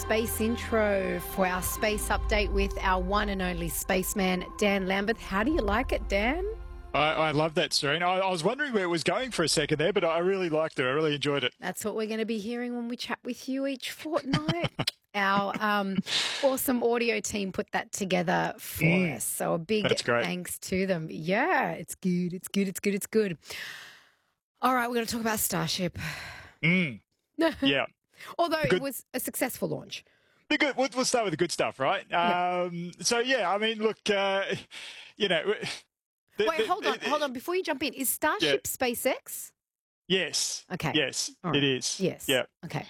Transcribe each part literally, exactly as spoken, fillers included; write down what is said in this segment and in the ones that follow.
space intro for our space update with our one and only spaceman, Dan Lambert. How do you like it, Dan? I, I love that, Serena. I, I was wondering where it was going for a second there, but I really liked it. I really enjoyed it. That's what we're going to be hearing when we chat with you each fortnight. Our um, awesome audio team put that together for mm, us. So a big thanks to them. Yeah, it's good. It's good. It's good. It's good. All right, we're going to talk about Starship. Mm. Yeah. Although it was a successful launch. The good, we'll, we'll start with the good stuff, right? Yeah. Um, so, yeah, I mean, look, uh, you know. The, Wait, the, hold on, the, hold on. Before you jump in, is Starship yeah. SpaceX? Yes. Okay. Yes, right. it is. Yes. Yeah. Okay.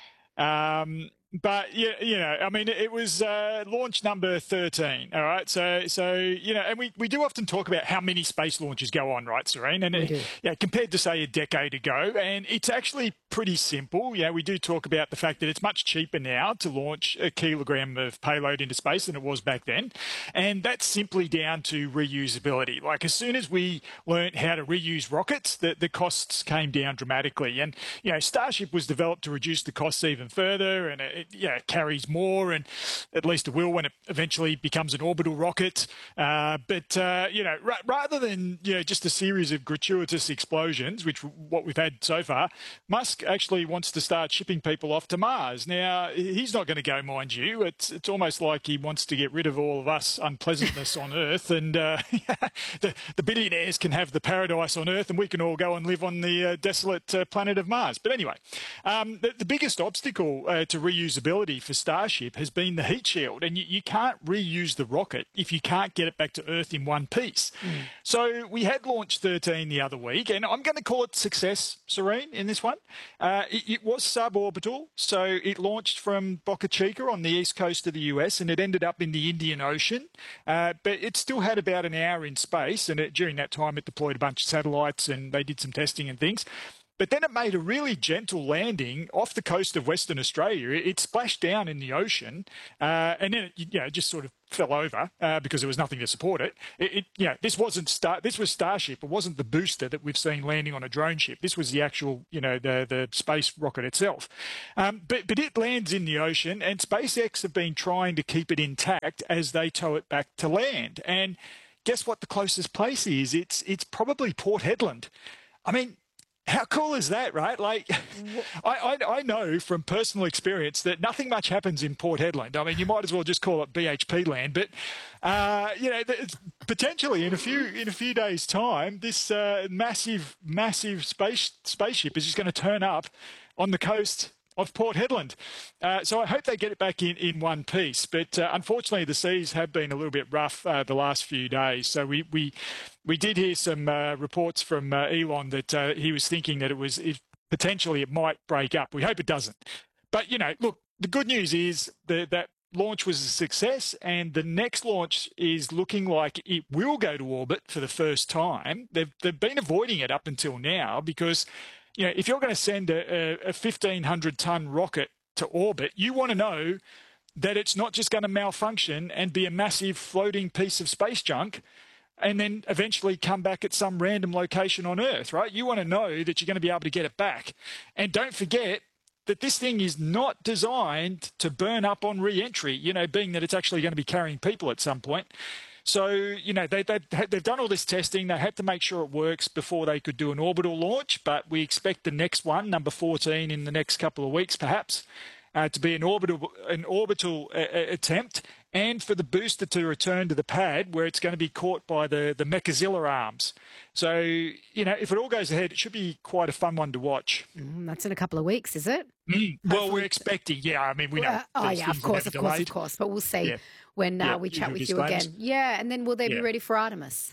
Um, but yeah, you know, I mean, it was uh, launch number thirteen. All right, so so you know, and we, we do often talk about how many space launches go on, right, Serene? And we it, do. Yeah, compared to say a decade ago, and it's actually pretty simple. Yeah, we do talk about the fact that it's much cheaper now to launch a kilogram of payload into space than it was back then, and that's simply down to reusability. Like as soon as we learned how to reuse rockets, the the costs came down dramatically, and you know, Starship was developed to reduce the costs even further, and it, it yeah carries more, and at least it will when it eventually becomes an orbital rocket. Uh, but uh, you know, ra- rather than you know just a series of gratuitous explosions, which what we've had so far, Musk actually wants to start shipping people off to Mars. Now, he's not going to go, mind you. It's it's almost like he wants to get rid of all of us unpleasantness on Earth, and uh, the, the billionaires can have the paradise on Earth, and we can all go and live on the uh, desolate uh, planet of Mars. But anyway, um, the, the biggest obstacle uh, to reusability for Starship has been the heat shield, and you, you can't reuse the rocket if you can't get it back to Earth in one piece. Mm. So we had launch thirteen the other week, and I'm going to call it success, Serene, in this one. Uh, it, it was suborbital, so it launched from Boca Chica on the east coast of the U S, and it ended up in the Indian Ocean. Uh, but it still had about an hour in space, and it, during that time it deployed a bunch of satellites, and they did some testing and things. But then it made a really gentle landing off the coast of Western Australia. It, it splashed down in the ocean, uh, and then it you know, just sort of fell over uh, because there was nothing to support it. It, it you know, this wasn't Star. This was Starship. It wasn't the booster that we've seen landing on a drone ship. This was the actual, you know, the the space rocket itself. Um, but but it lands in the ocean, and SpaceX have been trying to keep it intact as they tow it back to land. And guess what? The closest place is? It's it's probably Port Hedland. I mean, how cool is that, right? Like, I, I I know from personal experience that nothing much happens in Port Hedland. I mean, you might as well just call it B H P land. But uh, you know, potentially in a few in a few days' time, this uh, massive massive space spaceship is just going to turn up on the coast of Port Hedland. Uh, so I hope they get it back in, in one piece. But uh, unfortunately, the seas have been a little bit rough uh, the last few days. So we we, we did hear some uh, reports from uh, Elon that uh, he was thinking that it was if potentially it might break up. We hope it doesn't. But, you know, look, the good news is that, that launch was a success, and the next launch is looking like it will go to orbit for the first time. They've, they've been avoiding it up until now because, you know, if you're going to send a, a fifteen hundred ton rocket to orbit, you want to know that it's not just going to malfunction and be a massive floating piece of space junk and then eventually come back at some random location on Earth, right? You want to know that you're going to be able to get it back. And don't forget that this thing is not designed to burn up on re-entry, you know, being that it's actually going to be carrying people at some point. So, you know, they, they, they've done all this testing. They had to make sure it works before they could do an orbital launch, but we expect the next one, number fourteen, in the next couple of weeks perhaps, uh, to be an orbital, an orbital uh, attempt, and for the booster to return to the pad where it's going to be caught by the, the Mechazilla arms. So, you know, if it all goes ahead, it should be quite a fun one to watch. Mm, that's in a couple of weeks, is it? Mm, well, we're expecting, yeah. I mean, we know. Uh, oh, yeah, of course, of course, of course. But we'll see. Yeah. When uh, yeah, we chat with you again. Yeah, and then will they yeah. be ready for Artemis?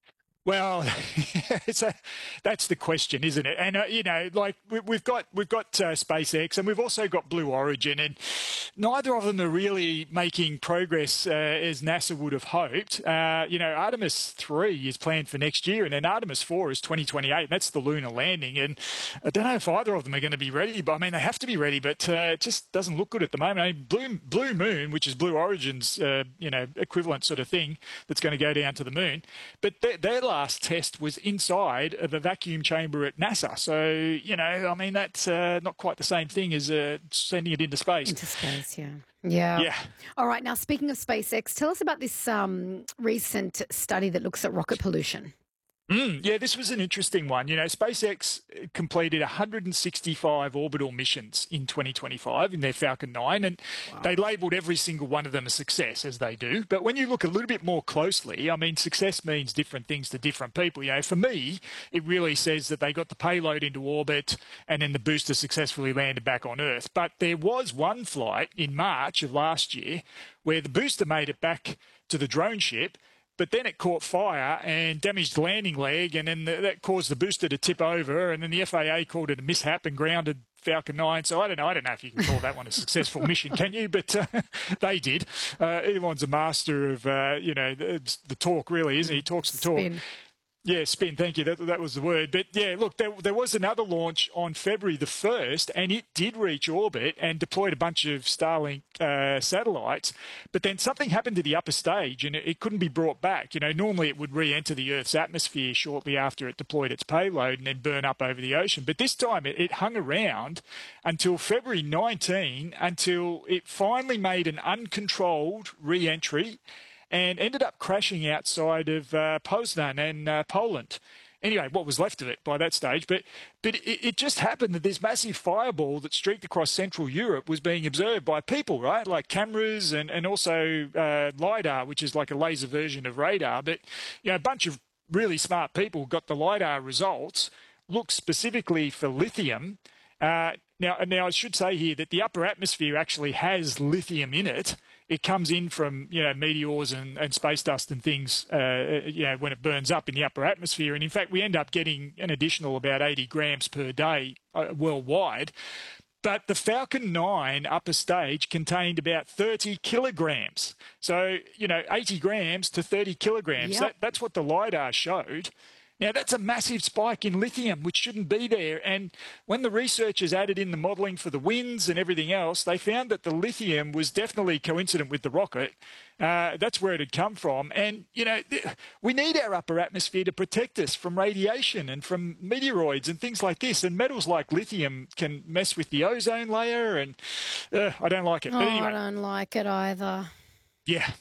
Well, it's a, that's the question, isn't it? And uh, you know, like we, we've got we've got uh, SpaceX, and we've also got Blue Origin, and neither of them are really making progress uh, as NASA would have hoped. Uh, you know, Artemis three is planned for next year, and then Artemis four is twenty twenty-eight. And that's the lunar landing, and I don't know if either of them are going to be ready. But I mean, they have to be ready, but uh, it just doesn't look good at the moment. I mean, Blue Blue Moon, which is Blue Origin's uh, you know equivalent sort of thing, that's going to go down to the moon, but they're, they're last test was inside of a vacuum chamber at NASA. So, you know, I mean, that's uh, not quite the same thing as uh, sending it into space. Into space, yeah. Yeah. Yeah. All right. Now, speaking of SpaceX, tell us about this um, recent study that looks at rocket pollution. Mm, yeah, this was an interesting one. You know, SpaceX completed one hundred sixty-five orbital missions in twenty twenty-five in their Falcon nine, and wow. They labelled every single one of them a success, as they do. But when you look a little bit more closely, I mean, success means different things to different people. You know, for me, it really says that they got the payload into orbit and then the booster successfully landed back on Earth. But there was one flight in March of last year where the booster made it back to the drone ship, but then it caught fire and damaged the landing leg, and then the, that caused the booster to tip over, and then the F A A called it a mishap and grounded Falcon nine. So I don't know. I don't know if you can call that one a successful mission, can you? But uh, they did. Uh, Elon's a master of, uh, you know, the, the talk, really, isn't he? He talks the talk. Spin. Yeah, spin, thank you. That, that was the word. But yeah, look, there, there was another launch on February the first, and it did reach orbit and deployed a bunch of Starlink uh, satellites. But then something happened to the upper stage, and it, it couldn't be brought back. You know, normally it would re-enter the Earth's atmosphere shortly after it deployed its payload and then burn up over the ocean. But this time it, it hung around until February nineteenth, until it finally made an uncontrolled re-entry and ended up crashing outside of uh, Poznan in uh, Poland. Anyway, what was left of it by that stage. But but it, it just happened that this massive fireball that streaked across Central Europe was being observed by people, right? Like cameras and, and also uh, LiDAR, which is like a laser version of radar. But, you know, a bunch of really smart people got the LiDAR results, looked specifically for lithium. Uh, now, now, I should say here that the upper atmosphere actually has lithium in it. It comes in from, you know, meteors and, and space dust and things, uh, you know, when it burns up in the upper atmosphere. And in fact, we end up getting an additional about eighty grams per day uh, worldwide. But the Falcon nine upper stage contained about thirty kilograms. So, you know, eighty grams to thirty kilograms. Yep. That, that's what the LiDAR showed. Now, that's a massive spike in lithium, which shouldn't be there. And when the researchers added in the modelling for the winds and everything else, they found that the lithium was definitely coincident with the rocket. Uh, that's where it had come from. And, you know, we need our upper atmosphere to protect us from radiation and from meteoroids and things like this. And metals like lithium can mess with the ozone layer, and uh, I don't like it. Oh, but anyway, I don't like it either. Yeah,